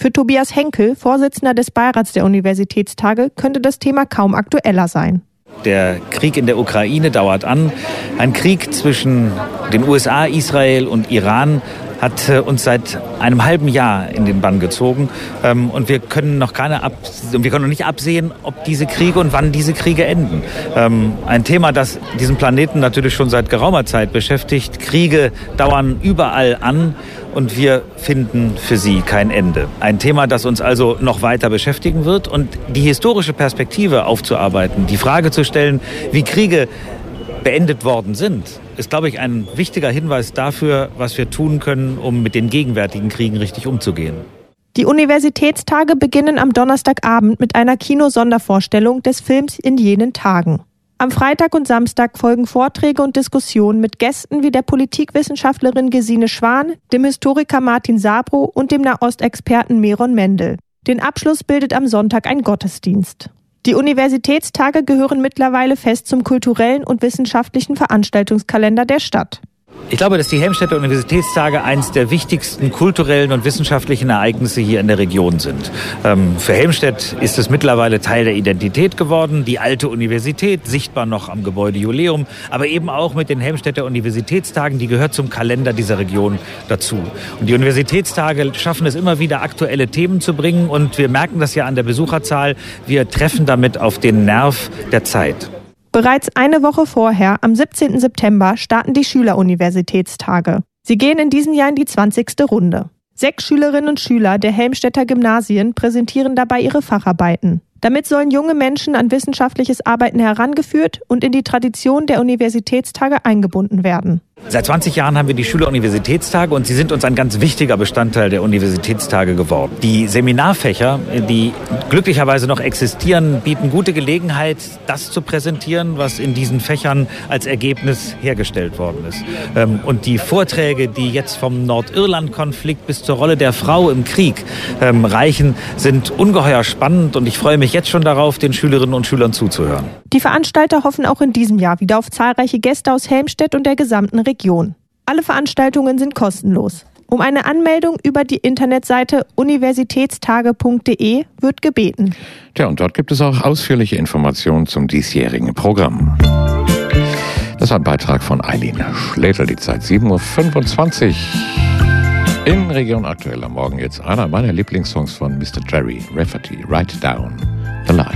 Für Tobias Henkel, Vorsitzender des Beirats der Universitätstage, könnte das Thema kaum aktueller sein. Der Krieg in der Ukraine dauert an. Ein Krieg zwischen den USA, Israel und Iran hat uns seit einem halben Jahr in den Bann gezogen. Und wir können noch nicht absehen, ob diese Kriege und wann diese Kriege enden. Ein Thema, das diesen Planeten natürlich schon seit geraumer Zeit beschäftigt. Kriege dauern überall an und wir finden für sie kein Ende. Ein Thema, das uns also noch weiter beschäftigen wird und die historische Perspektive aufzuarbeiten, die Frage zu stellen, wie Kriege beendet worden sind, ist, glaube ich, ein wichtiger Hinweis dafür, was wir tun können, um mit den gegenwärtigen Kriegen richtig umzugehen. Die Universitätstage beginnen am Donnerstagabend mit einer Kino-Sondervorstellung des Films In jenen Tagen. Am Freitag und Samstag folgen Vorträge und Diskussionen mit Gästen wie der Politikwissenschaftlerin Gesine Schwan, dem Historiker Martin Sabro und dem Nahostexperten Meron Mendel. Den Abschluss bildet am Sonntag ein Gottesdienst. Die Universitätstage gehören mittlerweile fest zum kulturellen und wissenschaftlichen Veranstaltungskalender der Stadt. Ich glaube, dass die Helmstedter Universitätstage eines der wichtigsten kulturellen und wissenschaftlichen Ereignisse hier in der Region sind. Für Helmstedt ist es mittlerweile Teil der Identität geworden. Die alte Universität, sichtbar noch am Gebäude Juleum, aber eben auch mit den Helmstedter Universitätstagen, die gehört zum Kalender dieser Region dazu. Und die Universitätstage schaffen es immer wieder, aktuelle Themen zu bringen. Und wir merken das ja an der Besucherzahl. Wir treffen damit auf den Nerv der Zeit. Bereits eine Woche vorher, am 17. September, starten die Schüleruniversitätstage. Sie gehen in diesem Jahr in die 20. Runde. 6 Schülerinnen und Schüler der Helmstedter Gymnasien präsentieren dabei ihre Facharbeiten. Damit sollen junge Menschen an wissenschaftliches Arbeiten herangeführt und in die Tradition der Universitätstage eingebunden werden. Seit 20 Jahren haben wir die Schüleruniversitätstage und sie sind uns ein ganz wichtiger Bestandteil der Universitätstage geworden. Die Seminarfächer, die glücklicherweise noch existieren, bieten gute Gelegenheit, das zu präsentieren, was in diesen Fächern als Ergebnis hergestellt worden ist. Und die Vorträge, die jetzt vom Nordirland-Konflikt bis zur Rolle der Frau im Krieg reichen, sind ungeheuer spannend und ich freue mich jetzt schon darauf, den Schülerinnen und Schülern zuzuhören. Die Veranstalter hoffen auch in diesem Jahr wieder auf zahlreiche Gäste aus Helmstedt und der gesamten Region. Alle Veranstaltungen sind kostenlos. Um eine Anmeldung über die Internetseite universitätstage.de wird gebeten. Tja, und dort gibt es auch ausführliche Informationen zum diesjährigen Programm. Das war ein Beitrag von Eileen Schlädel, die Zeit 7.25 Uhr. In Region Aktuell am Morgen jetzt einer meiner Lieblingssongs von Mr. Jerry Rafferty, Write Down the Line.